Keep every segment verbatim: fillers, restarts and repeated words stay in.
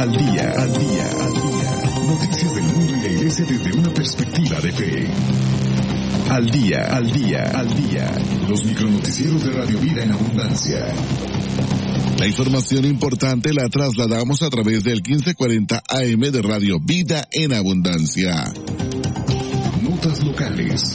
al día, al día, al día. Noticias del mundo y la iglesia desde una perspectiva de fe. Al día, al día, al día. Los micronoticieros de Radio Vida en Abundancia. La información importante la trasladamos a través del quince cuarenta A M de Radio Vida en Abundancia. Notas locales.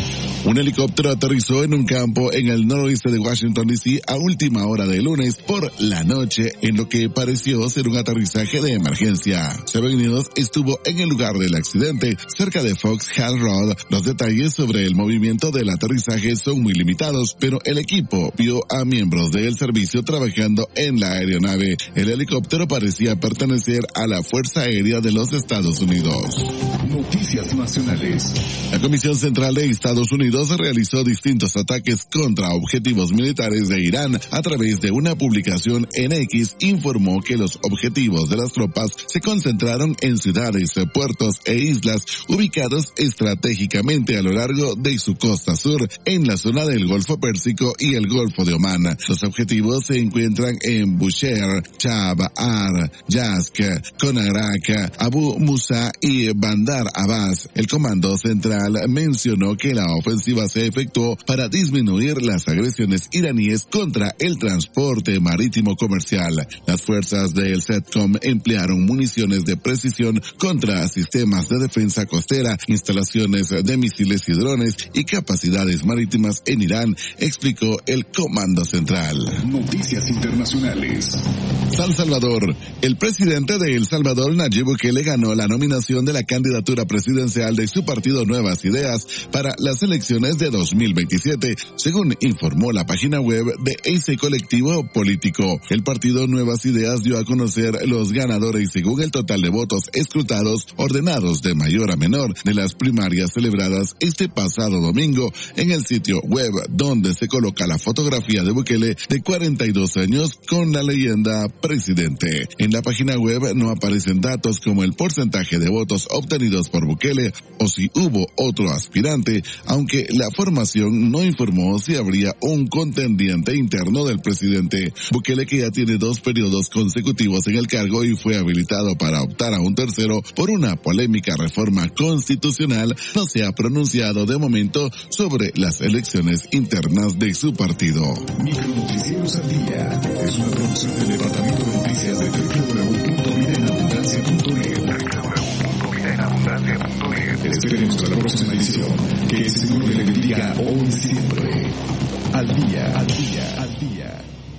Un helicóptero aterrizó en un campo en el noroeste de Washington, D C a última hora de lunes por la noche, en lo que pareció ser un aterrizaje de emergencia. Seven News estuvo en el lugar del accidente, cerca de Fox Hall Road. Los detalles sobre el movimiento del aterrizaje son muy limitados, pero el equipo vio a miembros del servicio trabajando en la aeronave. El helicóptero parecía pertenecer a la Fuerza Aérea de los Estados Unidos. Noticias nacionales. La Comisión Central de Estados Unidos realizó distintos ataques contra objetivos militares de Irán. A través de una publicación en X, informó que los objetivos de las tropas se concentraron en ciudades, puertos e islas ubicados estratégicamente a lo largo de su costa sur, en la zona del Golfo Pérsico y el Golfo de Omán. Los objetivos se encuentran en Bushehr, Chab, Ar, Yazk, Konarak, Abu Musa y Bandar Abbas. El Comando Central mencionó que la ofensiva se efectuó para disminuir las agresiones iraníes contra el transporte marítimo comercial. Las fuerzas del CENTCOM emplearon municiones de precisión contra sistemas de defensa costera, instalaciones de misiles y drones y capacidades marítimas en Irán, explicó el Comando Central. Noticias internacionales. San Salvador. El presidente de El Salvador, Nayib Bukele, ganó la nominación de la candidatura presidencial de su partido Nuevas Ideas para las elecciones de dos mil veintisiete, según informó la página web de ese colectivo político. El partido Nuevas Ideas dio a conocer los ganadores según el total de votos escrutados, ordenados de mayor a menor, de las primarias celebradas este pasado domingo en el sitio web, donde se coloca la fotografía de Bukele de cuarenta y dos años con la leyenda presidente. En la página web no aparecen datos como el porcentaje de votos obtenidos por Bukele o si hubo otro aspirante, aunque la formación no informó si habría un contendiente interno del presidente. Bukele, que ya tiene dos periodos consecutivos en el cargo y fue habilitado para optar a un tercero por una polémica reforma constitucional, no se ha pronunciado de momento sobre las elecciones internas de su partido. Micronoticieros al día es una producción del Departamento de Noticias de doble u doble u doble u punto vida en abundancia punto net. doble u doble u doble u punto vida en abundancia punto net. Esperemos a la próxima edición. Que el Señor le bendiga hoy y siempre. Al día, al día, al día.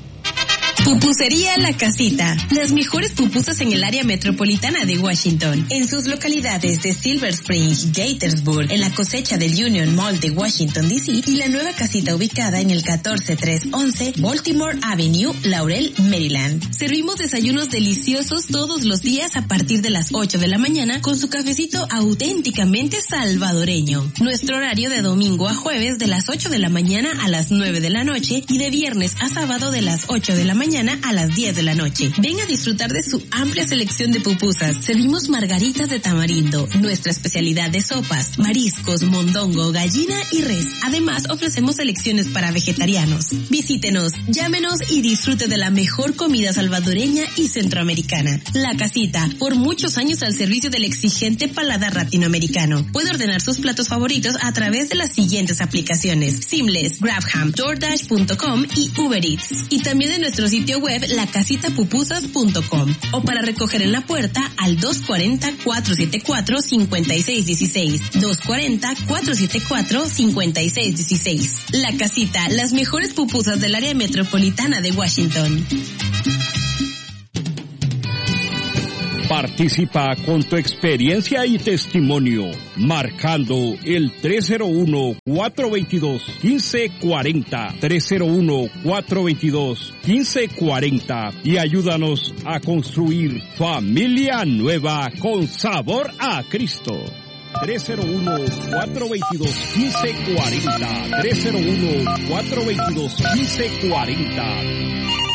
Pupusería La Casita. Las mejores pupusas en el área metropolitana de Washington. En sus localidades de Silver Spring, Gaithersburg, en la cosecha del Union Mall de Washington, D C y la nueva casita ubicada en el catorce trescientos once Baltimore Avenue, Laurel, Maryland. Servimos desayunos deliciosos todos los días a partir de las ocho de la mañana con su cafecito auténticamente salvadoreño. Nuestro horario de domingo a jueves de las ocho de la mañana a las nueve de la noche y de viernes a sábado de las ocho de la mañana a las diez de la noche. Ven a disfrutar de su amplia selección de pupusas. Servimos margaritas de tamarindo, nuestra especialidad de sopas, mariscos, mondongo, gallina y res. Además, ofrecemos selecciones para vegetarianos. Visítenos, llámenos y disfrute de la mejor comida salvadoreña y centroamericana. La Casita, por muchos años al servicio del exigente paladar latinoamericano. Puede ordenar sus platos favoritos a través de las siguientes aplicaciones: Seamless, Grabham, DoorDash punto com y Uber Eats. Y también en nuestro sitio web la casita pupusas punto com o para recoger en la puerta al dos cuarenta, cuatrocientos setenta y cuatro, cincuenta y seis dieciséis, dos cuarenta, cuatrocientos setenta y cuatro, cincuenta y seis dieciséis. La Casita, las mejores pupusas del área metropolitana de Washington. Participa con tu experiencia y testimonio, marcando el tres cero uno, cuatro dos dos, uno cinco cuatro cero, tres cero uno, cuatro dos dos, uno cinco cuatro cero y ayúdanos a construir familia nueva con sabor a Cristo. tres cero uno, cuatro dos dos, uno cinco cuatro cero, tres cero uno, cuatro dos dos, uno cinco cuatro cero.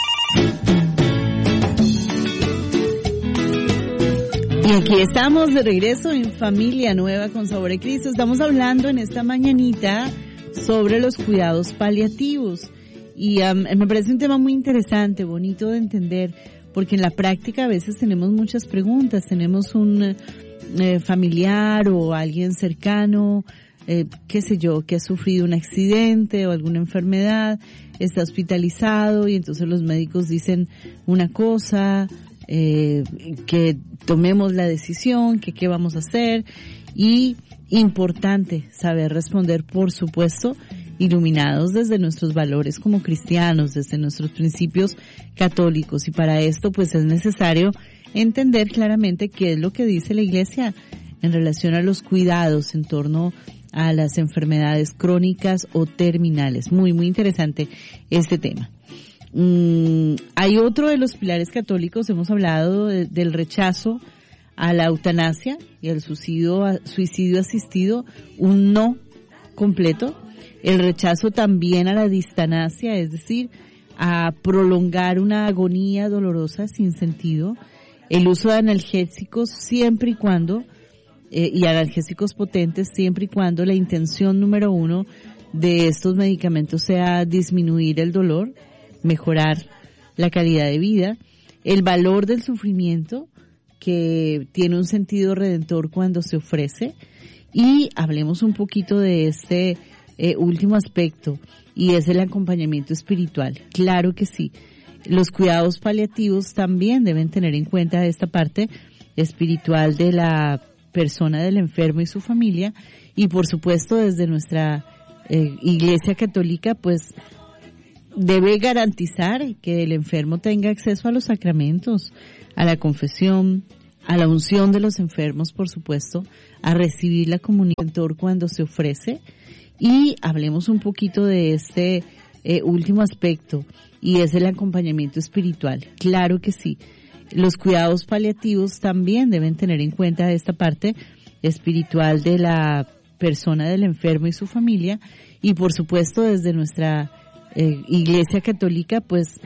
Y aquí estamos de regreso en Familia Nueva con Sabor a Cristo. Estamos hablando en esta mañanita sobre los cuidados paliativos. Y um, me parece un tema muy interesante, bonito de entender, porque en la práctica a veces tenemos muchas preguntas, tenemos un eh, familiar o alguien cercano, eh, qué sé yo, que ha sufrido un accidente o alguna enfermedad, está hospitalizado y entonces los médicos dicen una cosa, eh, que tomemos la decisión, que qué vamos a hacer, y importante saber responder, por supuesto, iluminados desde nuestros valores como cristianos, desde nuestros principios católicos, y para esto pues es necesario entender claramente qué es lo que dice la Iglesia en relación a los cuidados en torno a las enfermedades crónicas o terminales. Muy, muy interesante este tema. Mm, hay otro de los pilares católicos, hemos hablado de, del rechazo a la eutanasia y al suicidio, suicidio asistido, un no completo. El rechazo también a la distanasia, es decir, a prolongar una agonía dolorosa sin sentido. El uso de analgésicos siempre y cuando, eh, y analgésicos potentes siempre y cuando la intención número uno de estos medicamentos sea disminuir el dolor, mejorar la calidad de vida. El valor del sufrimiento, que tiene un sentido redentor cuando se ofrece. Y hablemos un poquito de este Eh, último aspecto, y es el acompañamiento espiritual. Claro que sí. Los cuidados paliativos también deben tener en cuenta esta parte espiritual de la persona, del enfermo y su familia, y por supuesto desde nuestra eh, Iglesia Católica pues debe garantizar que el enfermo tenga acceso a los sacramentos, a la confesión, a la unción de los enfermos, por supuesto, a recibir la comunión cuando se ofrece. Y hablemos un poquito de este eh, último aspecto, y es el acompañamiento espiritual. Claro que sí. Los cuidados paliativos también deben tener en cuenta esta parte espiritual de la persona, del enfermo y su familia, y por supuesto desde nuestra eh, Iglesia Católica pues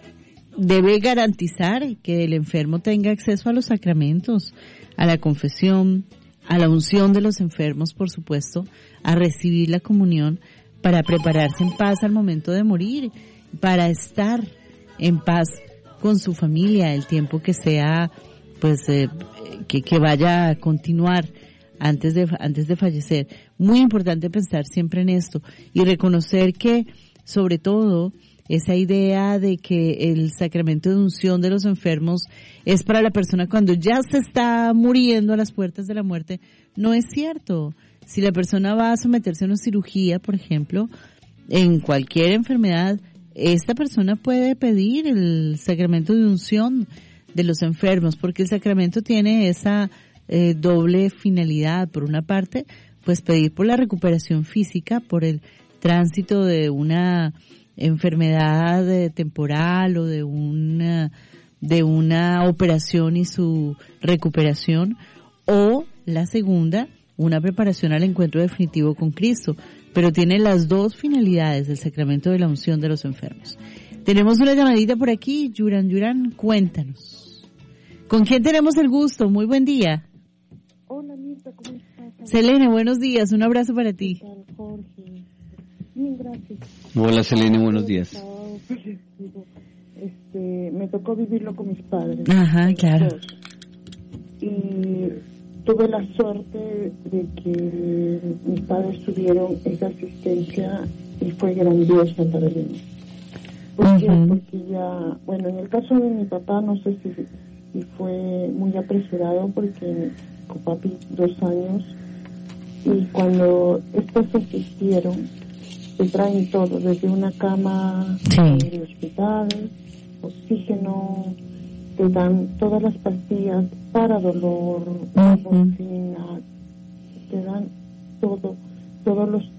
debe garantizar que el enfermo tenga acceso a los sacramentos, a la confesión, a la unción de los enfermos, por supuesto, a recibir la comunión para prepararse en paz al momento de morir, para estar en paz con su familia el tiempo que sea, pues, eh, que, que vaya a continuar antes de, antes de fallecer. Muy importante pensar siempre en esto y reconocer que, sobre todo, esa idea de que el sacramento de unción de los enfermos es para la persona cuando ya se está muriendo a las puertas de la muerte, no es cierto. Si la persona va a someterse a una cirugía, por ejemplo, en cualquier enfermedad, esta persona puede pedir el sacramento de unción de los enfermos, porque el sacramento tiene esa eh, doble finalidad. Por una parte, pues pedir por la recuperación física, por el tránsito de una enfermedad eh, temporal o de una de una operación y su recuperación, o la segunda, una preparación al encuentro definitivo con Cristo, pero tiene las dos finalidades del sacramento de la unción de los enfermos. Tenemos una llamadita por aquí. Yuran, Yuran, cuéntanos. ¿Con quién tenemos el gusto? Muy buen día. Hola, Mirta, ¿cómo estás? Selene, buenos días, un abrazo para ti. ¿Qué tal, Jorge? Bien, gracias. Hola, Selene, buenos días. Este, me tocó vivirlo con mis padres. Ajá, claro. Y tuve la suerte de que mis padres tuvieron esa asistencia y fue grandiosa para mí. ¿Por qué? Uh-huh. Porque ya, bueno, en el caso de mi papá no sé si, si fue muy apresurado porque con papi dos años, y cuando estos asistieron te traen todo, desde una cama sí. de hospital, oxígeno, te dan todas las pastillas para dolor, uh-huh. morfina, te dan todo, todos los